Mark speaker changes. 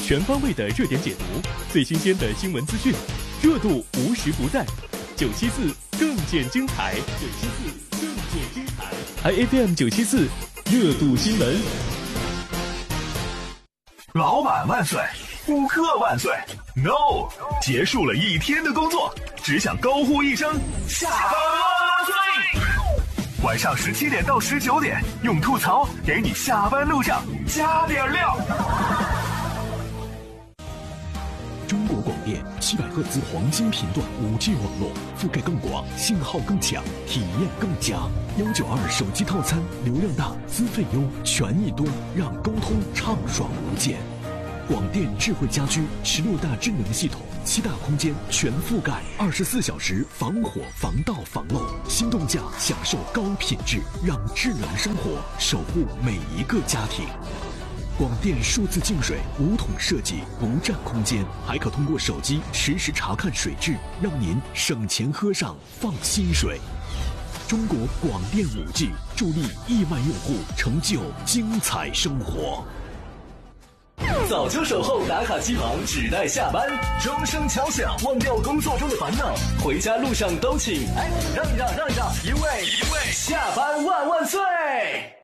Speaker 1: 全方位的热点解读，最新鲜的新闻资讯，热度无时不在。974更见精彩，974更见精彩。IFM 974热度新闻。
Speaker 2: 老板万岁，顾客万岁 ！No， 结束了一天的工作，只想高呼一声下班万岁！晚上17点到19点，用吐槽给你下班路上加点料。
Speaker 3: 中国广电700赫兹黄金频段5G 网络，覆盖更广，信号更强，体验更佳。192手机套餐，流量大，资费优，权益多，让沟通畅爽无间。广电智慧家居16大智能系统，7大空间全覆盖，24小时防火、防盗、防漏。心动价享受高品质，让智能生活守护每一个家庭。广电数字净水无桶设计，不占空间，还可通过手机实时查看水质，让您省钱喝上放心水。中国广电5G助力亿万用户成就精彩生活。
Speaker 4: 早就守候打卡机旁，只待下班。钟声敲响，忘掉工作中的烦恼，回家路上都请让一让，因为下班万岁！